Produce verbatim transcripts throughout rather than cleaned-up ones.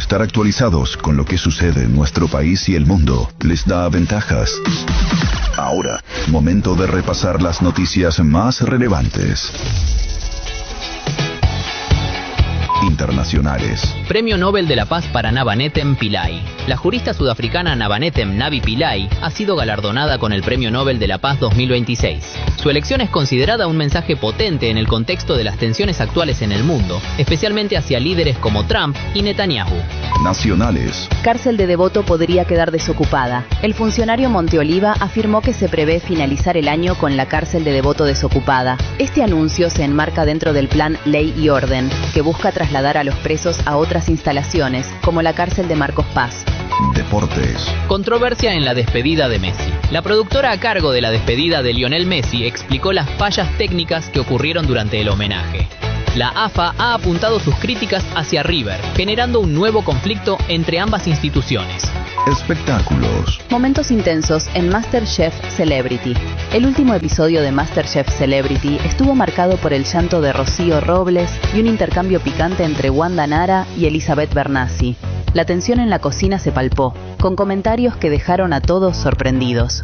Estar actualizados con lo que sucede en nuestro país y el mundo les da ventajas. Ahora, momento de repasar las noticias más relevantes. Internacionales. Premio Nobel de la Paz para Navanetem Pillay. La jurista sudafricana Navanetem Navi Pillay ha sido galardonada con el Premio Nobel de la Paz dos mil veintiséis. Su elección es considerada un mensaje potente en el contexto de las tensiones actuales en el mundo, especialmente hacia líderes como Trump y Netanyahu. Nacionales. Cárcel de Devoto podría quedar desocupada. El funcionario Monteoliva afirmó que se prevé finalizar el año con la cárcel de Devoto desocupada. Este anuncio se enmarca dentro del plan Ley y Orden, que busca trasladar a los presos a otras instalaciones, como la cárcel de Marcos Paz. Deportes. Controversia en la despedida de Messi. La productora a cargo de la despedida de Lionel Messi explicó las fallas técnicas que ocurrieron durante el homenaje. La A F A ha apuntado sus críticas hacia River, generando un nuevo conflicto entre ambas instituciones. Espectáculos. Momentos intensos en MasterChef Celebrity. El último episodio de MasterChef Celebrity estuvo marcado por el llanto de Rocío Robles y un intercambio picante entre Wanda Nara y Elizabeth Bernassi. La tensión en la cocina se palpó, con comentarios que dejaron a todos sorprendidos.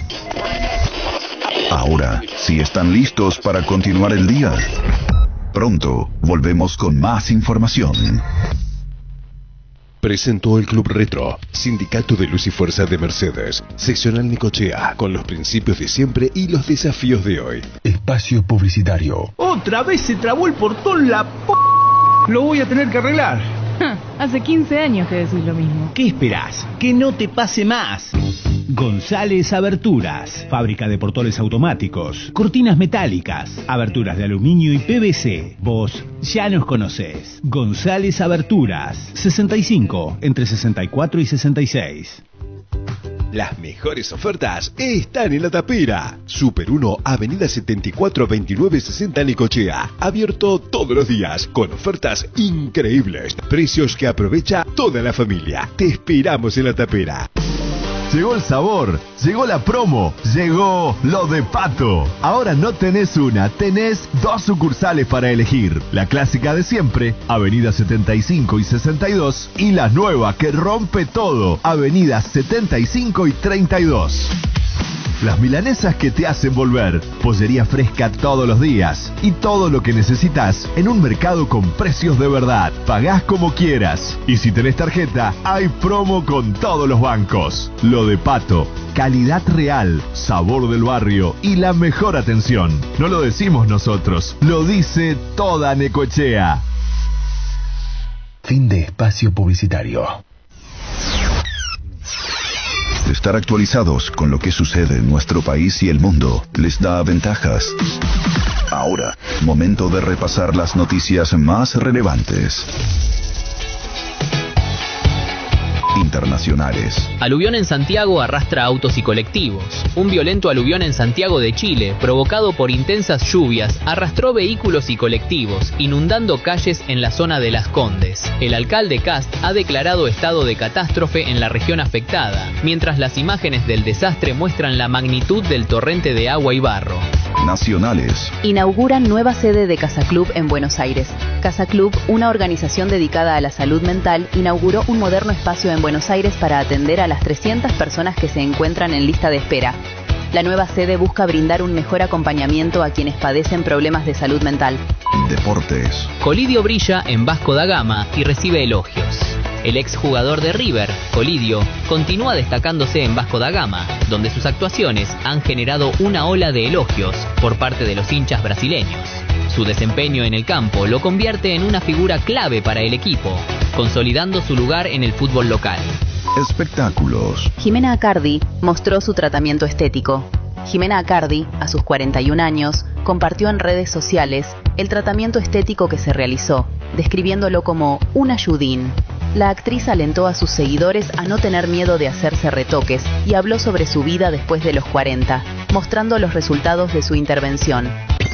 Ahora, si están listos para continuar el día, pronto volvemos con más información. Presentó el Club Retro, Sindicato de Luz y Fuerza de Mercedes, Seccional Necochea, con los principios de siempre y los desafíos de hoy. Espacio publicitario. Otra vez se trabó el portón, la p... Lo voy a tener que arreglar. Hace quince años que decís lo mismo. ¿Qué esperás? Que no te pase más. González Aberturas, fábrica de portones automáticos, cortinas metálicas, aberturas de aluminio y P V C. Vos ya nos conocés. González Aberturas, sesenta y cinco, entre sesenta y cuatro y sesenta y seis. Las mejores ofertas están en La Tapera. Super uno, Avenida setenta y cuatro, veintinueve sesenta Necochea. Abierto todos los días, con ofertas increíbles. Precios que aprovecha toda la familia. Te esperamos en La Tapera. Llegó el sabor, llegó la promo, llegó lo de Pato. Ahora no tenés una, tenés dos sucursales para elegir. La clásica de siempre, Avenida setenta y cinco y sesenta y dos, y la nueva que rompe todo, Avenida setenta y cinco y treinta y dos. Las milanesas que te hacen volver, pollería fresca todos los días y todo lo que necesitas en un mercado con precios de verdad. Pagás como quieras y si tenés tarjeta, hay promo con todos los bancos. Lo de Pato, calidad real, sabor del barrio y la mejor atención. No lo decimos nosotros, lo dice toda Necochea. Fin de espacio publicitario. Estar actualizados con lo que sucede en nuestro país y el mundo les da ventajas. Ahora, momento de repasar las noticias más relevantes. Internacionales. Aluvión en Santiago arrastra autos y colectivos. Un violento aluvión en Santiago de Chile, provocado por intensas lluvias, arrastró vehículos y colectivos, inundando calles en la zona de Las Condes. El alcalde Cast ha declarado estado de catástrofe en la región afectada, mientras las imágenes del desastre muestran la magnitud del torrente de agua y barro. Nacionales. Inauguran nueva sede de Casa Club en Buenos Aires. Casa Club, una organización dedicada a la salud mental, inauguró un moderno espacio en Buenos Aires para atender a las trescientas personas que se encuentran en lista de espera. La nueva sede busca brindar un mejor acompañamiento a quienes padecen problemas de salud mental. Deportes. Colidio brilla en Vasco da Gama y recibe elogios. El exjugador de River, Colidio, continúa destacándose en Vasco da Gama, donde sus actuaciones han generado una ola de elogios por parte de los hinchas brasileños. Su desempeño en el campo lo convierte en una figura clave para el equipo, consolidando su lugar en el fútbol local. Espectáculos. Jimena Acardi mostró su tratamiento estético. Jimena Acardi, a sus cuarenta y un años, compartió en redes sociales el tratamiento estético que se realizó, describiéndolo como un ayudín. La actriz alentó a sus seguidores a no tener miedo de hacerse retoques y habló sobre su vida después de los cuarenta, mostrando los resultados de su intervención.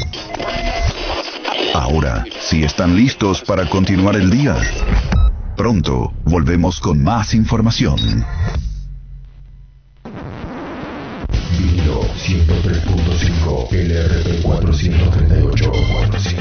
Ahora, si están listos para continuar el día, pronto volvemos con más información. Vinilo ciento tres punto cinco L R P cuatrocientos treinta y ocho.